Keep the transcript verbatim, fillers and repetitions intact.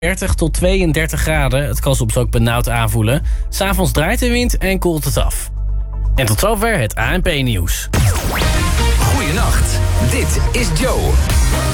dertig tot tweeëndertig graden. Het kan soms ook benauwd aanvoelen. 'S Avonds draait de wind en koelt het af. En tot zover het A N P-nieuws. Goeienacht, dit is Joe.